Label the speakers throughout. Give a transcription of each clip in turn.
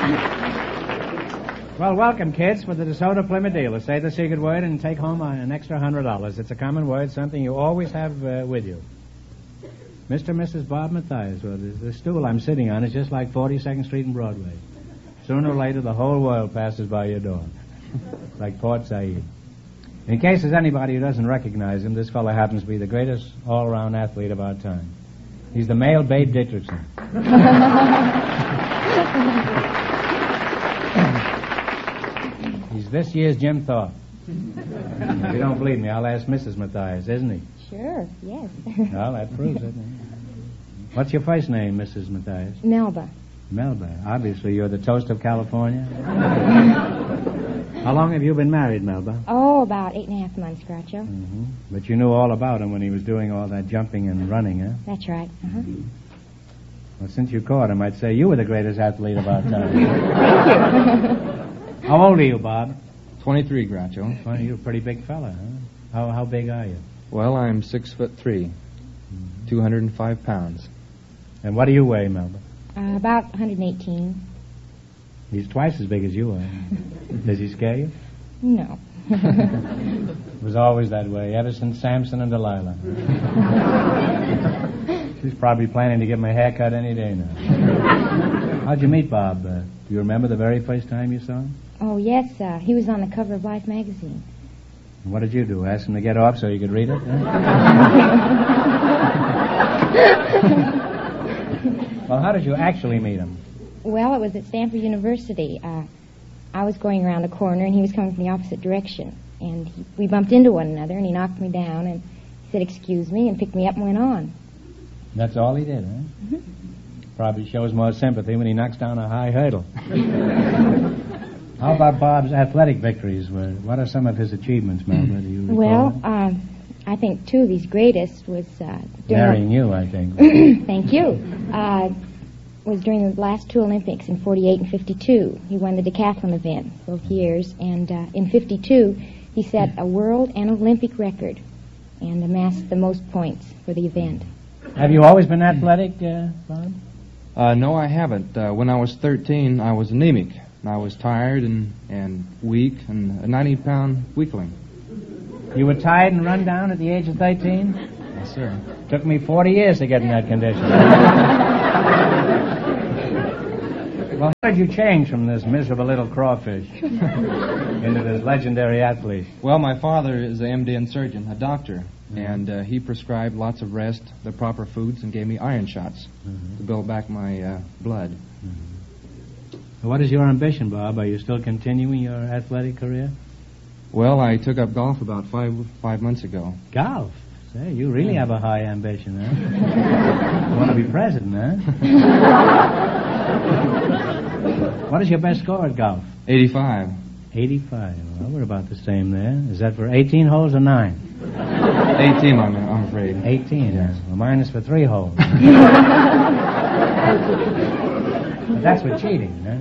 Speaker 1: Well, welcome, kids, for the DeSoto Plymouth dealer. Say the secret word and take home an extra $100. It's a common word, something you always have with you. Mr. and Mrs. Bob Mathias. Well, the stool I'm sitting on is just like 42nd Street and Broadway. Sooner or later, the whole world passes by your door. Like Port Said. In case there's anybody who doesn't recognize him, this fellow happens to be the greatest all-around athlete of our time. He's the male Babe Dickerson. He's this year's Jim Thorpe. If you don't believe me, I'll ask Mrs. Mathias, isn't he?
Speaker 2: Sure, yes.
Speaker 1: Well, that proves it. What's your first name, Mrs. Mathias?
Speaker 2: Melba.
Speaker 1: Melba. Obviously, you're the toast of California. How long have you been married, Melba?
Speaker 2: Oh, about 8.5 months, Groucho.
Speaker 1: Mm-hmm. But you knew all about him when he was doing all that jumping and running, huh?
Speaker 2: That's right. Uh-huh.
Speaker 1: Well, since you caught him, I'd say you were the greatest athlete of our time.
Speaker 2: Thank you.
Speaker 1: How old are you, Bob?
Speaker 3: 23, Groucho.
Speaker 1: Well, you're a pretty big fella, huh? How big are you?
Speaker 3: Well, I'm 6'3", 205 pounds.
Speaker 1: And what do you weigh, Melba?
Speaker 2: About 118.
Speaker 1: He's twice as big as you are. Does he scare you?
Speaker 2: No.
Speaker 1: It was always that way, ever since Samson and Delilah. She's probably planning to get my hair cut any day now. How'd you meet Bob? Do you remember the very first time you saw him?
Speaker 2: Oh, yes. He was on the cover of Life magazine.
Speaker 1: And what did you do? Ask him to get off so you could read it? Huh? Well, how did you actually meet him?
Speaker 2: Well, it was at Stanford University. I was going around a corner, and he was coming from the opposite direction. And we bumped into one another, and he knocked me down, and he said, "Excuse me," and picked me up and went on.
Speaker 1: That's all he did, huh? Mm-hmm. Probably shows more sympathy when he knocks down a high hurdle. How about Bob's athletic victories? What are some of his achievements, Melba? Do you recall?
Speaker 2: Well, I think two of his greatest was...
Speaker 1: marrying you, I think.
Speaker 2: Thank you. Was during the last two Olympics in 48 and 52. He won the decathlon event both years, and in 52 he set a world and Olympic record and amassed the most points for the event.
Speaker 1: Have you always been athletic, Bob?
Speaker 3: No, I haven't. When I was 13, I was anemic. I was tired and weak and a 90-pound weakling.
Speaker 1: You were tired and run down at the age of 13?
Speaker 3: Yes, sir.
Speaker 1: Took me 40 years to get in that condition. Well, how did you change from this miserable little crawfish into this legendary athlete?
Speaker 3: Well, my father is an MD and surgeon, a doctor, and he prescribed lots of rest, the proper foods, and gave me iron shots to build back my blood.
Speaker 1: What is your ambition, Bob? Are you still continuing your athletic career?
Speaker 3: Well, I took up golf about five months ago.
Speaker 1: Golf? Say, you really have a high ambition, huh? You want to be president, huh? What is your best score at golf?
Speaker 3: 85.
Speaker 1: 85. Well, we're about the same there. Is that for 18 holes or 9?
Speaker 3: 18, I'm afraid.
Speaker 1: 18, yes. Well, mine is for 3 holes. But that's for cheating, huh?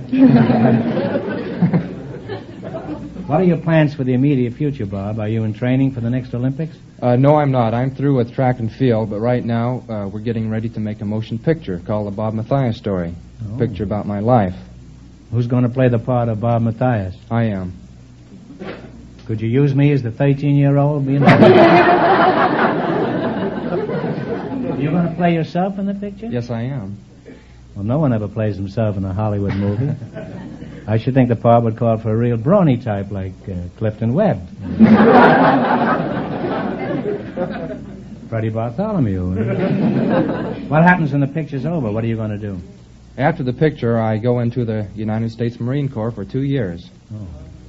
Speaker 1: What are your plans for the immediate future, Bob? Are you in training for the next Olympics?
Speaker 3: No, I'm not. I'm through with track and field, but right now we're getting ready to make a motion picture called The Bob Mathias Story. A picture about my life.
Speaker 1: Who's going to play the part of Bob Mathias?
Speaker 3: I am.
Speaker 1: Could you use me as the 13-year-old? Are you going to play yourself in the picture?
Speaker 3: Yes, I am.
Speaker 1: Well, no one ever plays himself in a Hollywood movie. I should think the part would call for a real brawny type like Clifton Webb. Freddie Bartholomew. What happens when the picture's over? What are you going to do?
Speaker 3: After the picture, I go into the United States Marine Corps for 2 years.
Speaker 1: Oh.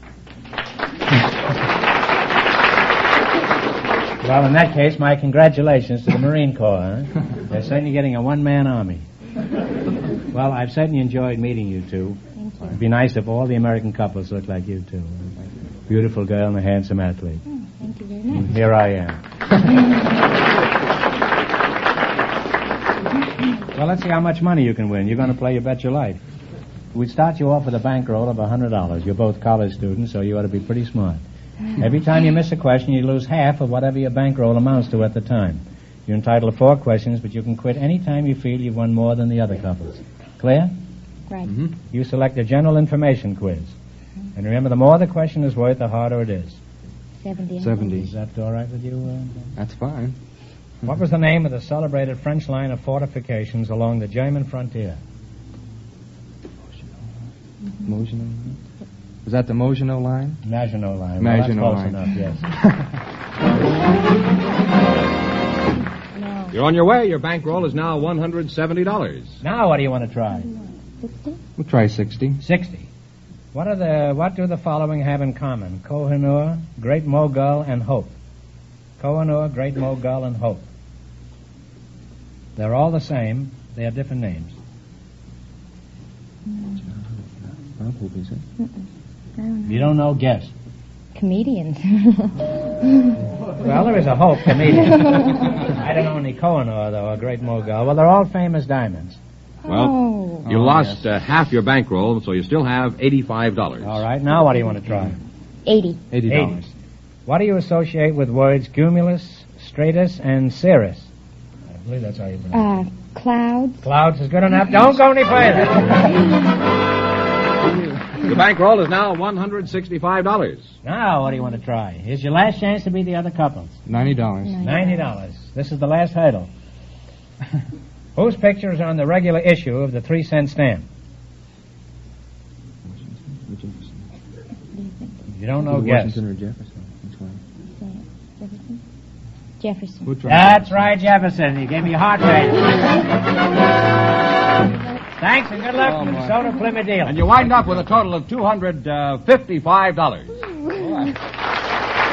Speaker 1: Well, in that case, my congratulations to the Marine Corps. Huh? They're certainly getting a one-man army. Well, I've certainly enjoyed meeting you two.
Speaker 2: Thank you.
Speaker 1: It'd be nice if all the American couples looked like you two. Beautiful girl and a handsome athlete.
Speaker 2: Thank you very much.
Speaker 1: And here I am. Well, let's see how much money you can win. You're going to play You Bet Your Life. We'd start you off with a bankroll of $100. You're both college students, so you ought to be pretty smart. Every time you miss a question, you lose half of whatever your bankroll amounts to at the time. You're entitled to 4 questions, but you can quit any time you feel you've won more than the other couples. Clear?
Speaker 2: Right.
Speaker 3: Mm-hmm.
Speaker 1: You select a general information quiz. And remember, the more the question is worth, the harder it is.
Speaker 2: 70.
Speaker 3: 70.
Speaker 1: Is that all right with you?
Speaker 3: That's fine.
Speaker 1: What was the name of the celebrated French line of fortifications along the German frontier?
Speaker 3: Maginot. Was that the Maginot Line?
Speaker 1: Maginot Line.
Speaker 3: Maginot
Speaker 1: well,
Speaker 3: Line.
Speaker 1: that's close enough, yes.
Speaker 2: No.
Speaker 4: You're on your way. Your bankroll is now $170.
Speaker 1: Now, what do you want to try?
Speaker 2: 60?
Speaker 3: We'll try 60.
Speaker 1: 60. What do the following have in common? Kohinoor, Great Mogul, and Hope. Kohinoor, Great Mogul, and Hope. They're all the same. They have different names.
Speaker 3: Hope, is it?
Speaker 2: I don't know.
Speaker 1: You don't know, guess.
Speaker 2: Comedians.
Speaker 1: Well, there is a Hope comedian. I don't know any Kohinoor, though, a Great Mogul. Well, they're all famous diamonds.
Speaker 4: Well, you
Speaker 3: Oh,
Speaker 4: lost
Speaker 3: yes.
Speaker 4: half your bankroll, so you still have $85.
Speaker 1: All right. Now, what do you want to try?
Speaker 2: 80.
Speaker 3: $80.
Speaker 1: What do you associate with words cumulus, stratus, and cirrus? I believe that's how you pronounce it.
Speaker 2: Clouds.
Speaker 1: Clouds is good enough. Don't go any further.
Speaker 4: Your bankroll is now $165.
Speaker 1: Now, what do you want to try? Here's your last chance to beat the other couples.
Speaker 3: $90.
Speaker 1: $90. This is the last hurdle. Whose picture is on the regular issue of the 3-cent stamp? You don't know, guess.
Speaker 3: Washington or Jefferson? Which one?
Speaker 2: Jefferson.
Speaker 3: We'll try
Speaker 1: That's right, Jefferson. You gave me a heart rate. Thanks and good luck
Speaker 3: Oh,
Speaker 1: from
Speaker 3: my.
Speaker 1: Soda Plymouth Dealer.
Speaker 4: And you wind up with a total of $255.